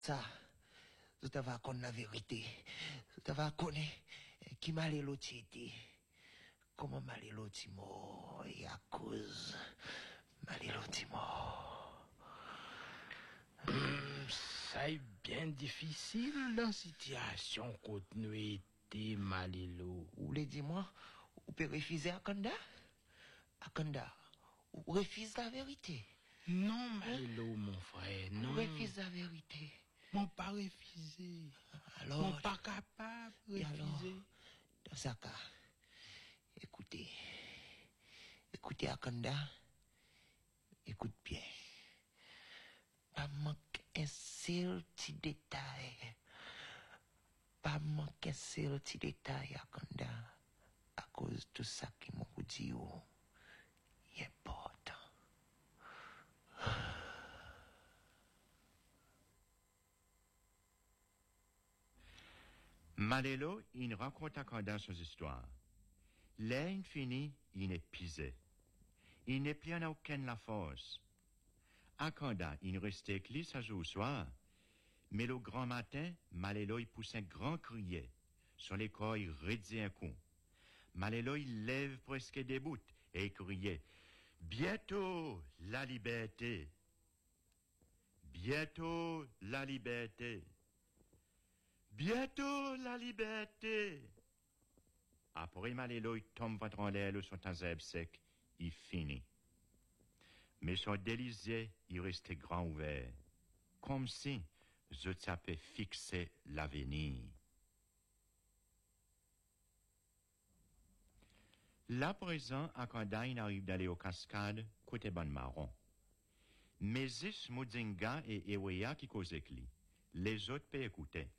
Ça, tout va connaître la vérité. Tout va connaître qui m'a l'autre été. Comment m'a l'autre mort et à cause m'a l'autre mort. Ça est bien difficile dans la situation qu'on nous été malélo. Ou voulez dis-moi, ou peut refuser Akanda? Akanda, ou refuse la vérité? Non, malélo, mon frère, non. Ou refuse la vérité? Mon pas refuser. Alors, mon pas capable de refuser. Alors, dans ce cas, écoutez, Akanda, écoute bien. Pas manque un seul petit détail. Pas manque un seul petit détail, Akanda. À cause de tout ça qui m'a dit, il est important. Malélo, il raconte à Akanda son histoire. Là, il finit, il est épuisé. Il n'est plus en aucune la force. Akanda, il restait avec lui ça joue au soir. Mais le grand matin, Malélo, il pousse un grand crier. Sur les corps, il redit un coup. Malélo, il lève presque debout et il criait « Bientôt la liberté! Bientôt la liberté! Bientôt la liberté! » Après, Malélo, il tombe ventre en l'air sur un zèbre sec, il finit. Mais son délisé, il restait grand ouvert, comme si je savais fixer l'avenir. Là, présent, Akanda, il arrive d'aller aux cascades, côté Ban Marron. Mais c'est Moudinga et Eweya qui causent avec lui. Les autres peuvent écouter.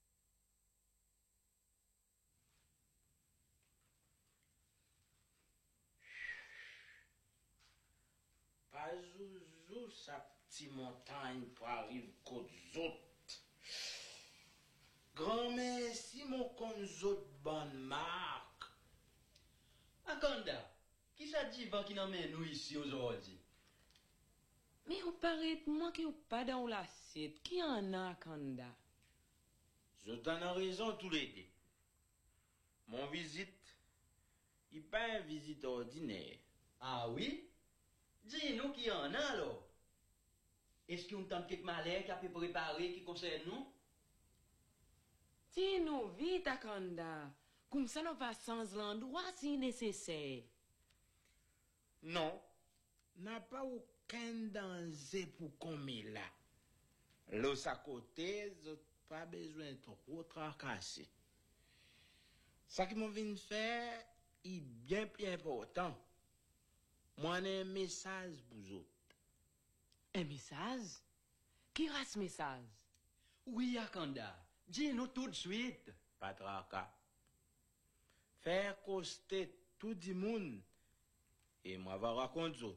Pas zouzou, sa petite montagne pour arriver qu'aux autres. Grand-mère, si mon compte autres bonne marque. Akanda, qui ça dit qui n'emmène nous ici aujourd'hui? Mais on paraît moi qui ou pas dans l'assiette. Qui en a, Akanda? Je donne raison tous les deux. Mon visite, il pas une visite ordinaire. Ah oui? Dis-nous qui en a alors. Est-ce qu'on tente quelque malheur qui a pu préparer qui concerne nous? Dis-nous vite, Akanda. Comme ça, nous va sans l'endroit si nécessaire. Non, n'a pas aucun danger pour qu'on est là. L'os à côté, j'ai pas besoin de trop tracasser. Ça qui m'ont venu faire est bien plus important. Moi, j'ai un message pour vous autres. Un message? Qui reste message? Oui, Akanda. Dis-nous tout de suite. Pas de tracas. Faire coster tout le monde et moi, va raconter vous autres.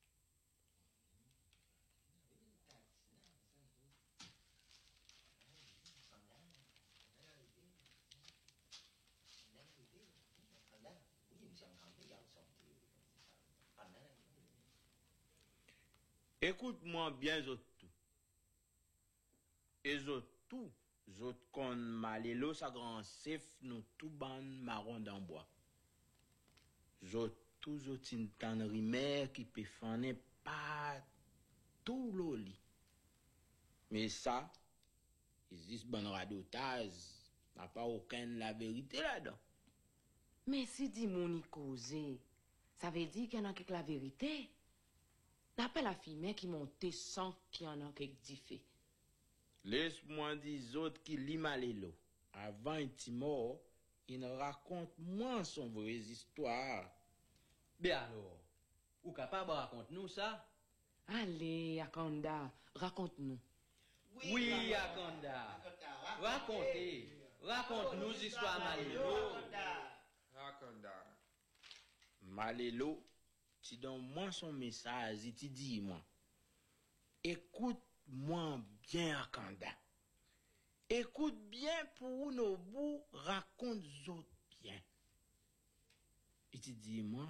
Écoute-moi bien, autres tout. Et autres tout, autres qu'on malélo sa grand sif nous tout ban marron dans bois. Autres tout autres une tannerie qui peut faner pas tout l'oli. Mais ça, ils disent bon radotage, n'a pas aucune la vérité là-dedans. Mais si dit mon y causé, ça veut dire qu'il y en a quelque la vérité. N'a pas la fille qui monte sans qu'il y en a quelque diffé. Laisse-moi dire autres qui lit malélo. Avant un petit mort, il raconte moins son vraie histoire. Ben alors, ou capable de raconter nous ça? Allez, Akanda, raconte-nous. Oui, Akanda. Raconte-nous l'histoire Malélo. Akanda. Malélo, tu donnes moi son message, il te dit moi. Écoute-moi bien, Akanda. Écoute bien pour nos bouts, raconte autres bien. Il te dit moi.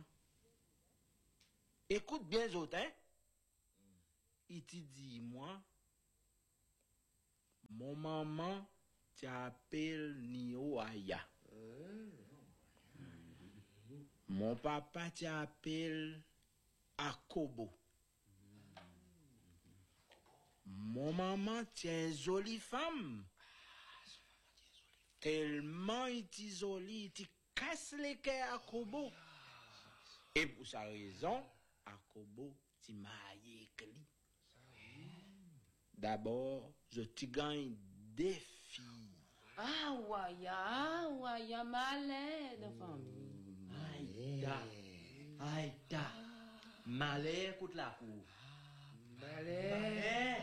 Écoute bien autres, hein? Il te dit moi. Mon maman t'appelle Nioaya. Mon papa t'appelle Akobo. Mon maman t'es une jolie femme. Tellement il est joli, il casse les cœurs à Kobo. Et pour sa raison, Akobo t'y marié avec lui. D'abord, je te gagne des filles. Ah, ouaya, malade de famille. Aïda. Malais contre la cour. Malade.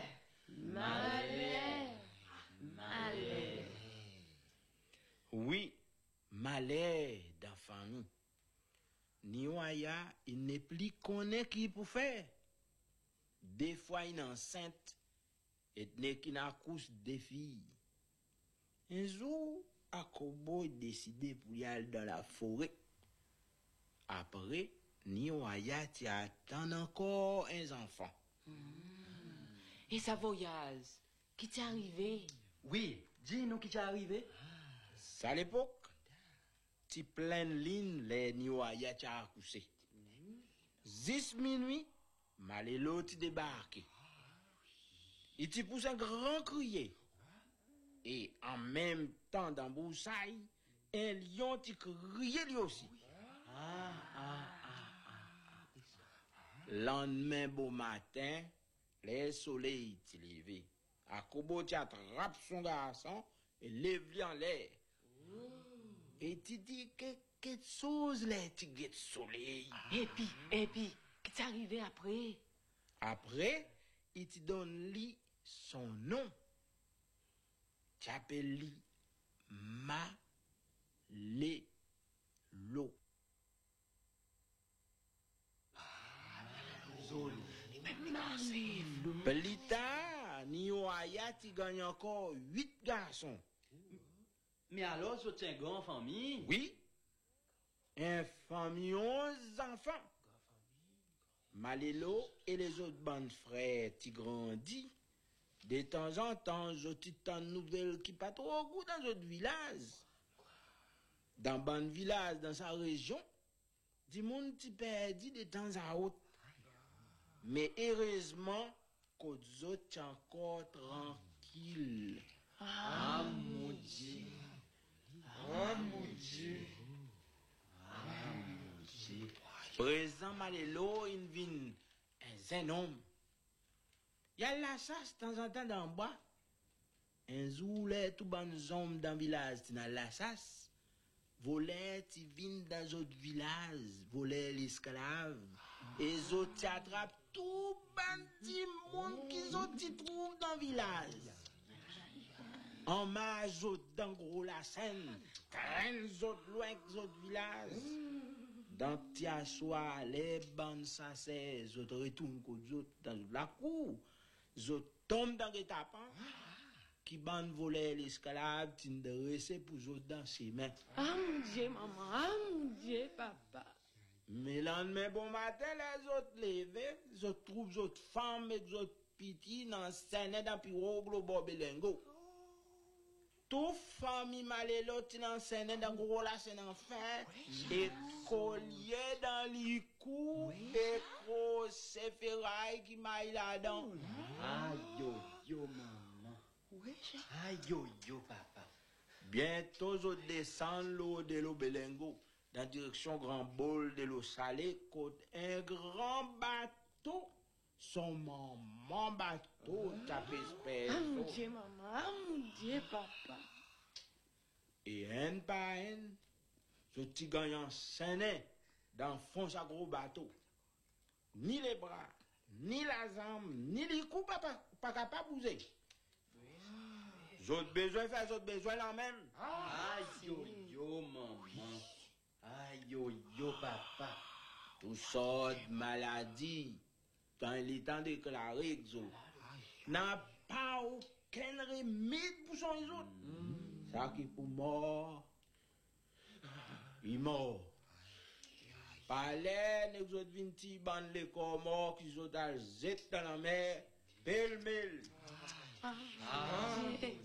Oui, malheur d'enfant nous. Niwaya, il n'est plus connaît qui pour faire. Des fois, il est enceinte et n'est qu'il accouche des filles. Un jour, Akobo décidé pour y aller dans la forêt. Après, Niwaya t'y attend encore un enfant. Et sa voyage, qui t'est arrivé? Oui, dis-nous qui t'est arrivé. À l'époque, ti pleine ligne les Niwaya t'y accouché. 10 minuit, Malélo t'y débarqué. Il t'y pousse un grand crier. Et en même temps, dans Boussaï, un lion t'y crié lui aussi. Lendemain beau matin, le soleil t'y levé. Akobo t'y attrape son garçon et lève-lui en l'air. Et t'y dit quelque chose là, t'y guette soleil. Et puis, qui t'est arrivé après? Après, il te donne lui son nom. Tu appelles lui Malélo. Plus tard, Niwaya tu gagne encore 8 garçons. Mais alors, je tiens grand famille. Oui, un famille 11 enfants. Malélo et les autres bandes frères qui grandissent. De temps en temps, je t'entends une nouvelle qui pas trop goût dans notre village. Dans ban village, dans sa région, du monde qui perdu de temps à autre. Mais heureusement, qu'aux autres encore tranquille. Ah, mon Dieu. Présent Malélo, il vient un homme. Il y a la chasse de temps en temps dans le bois. Un jour, les tout bon hommes dans le village, dans la chasse, voler, ils viennent dans d'autres villages, voler l'esclave. Et les autres attrapent tout petit monde qu'ils ont trouvent dans le village. En mage, dans gros la scène, traînent les autres loin que les autres villages. Dans tia soir, les bandes s'assèent, les autres retournent dans la cour. Je tombe dans les tapants, qui bande voler l'escalade, t'intéressé pour eux dans ses mains. Ah mon Dieu, maman, ah mon Dieu, papa. Mais lendemain, bon matin, les autres levés, je trouve les autres femmes et les autres petits dans scène dans pirogue au Bobelengo. Tout famille Malélo, dans scène dans gros la scène en fer, et collier dans les coups, et gros ferraille qui maille là-dedans. Aïe, yo, maman. Aïe, yo, papa. Bientôt, je descends l'eau de l'Obelengo, dans direction Grand Bol de l'eau salée, côté un grand bateau. Son maman bateau tapé Ah mon Dieu, maman, ah mon Dieu, papa. Et un par un, ce petit gagnant s'ennaît dans le fond de sa gros bateau. Ni les bras, ni la jambe, ni les coups, pas capable de bouger. J'aurais besoin de faire, j'aurais besoin là même. Aïe, yo, maman. Aïe, yo, papa. Tout sortes de maladies, quand il est temps de déclarer que n'a pas aucun remède pour son les autres. Ça qui pour mort, il mort. Palais, nous autres vinti ban les corps morts qui sont à jeter dans la mer, pêle-mêle.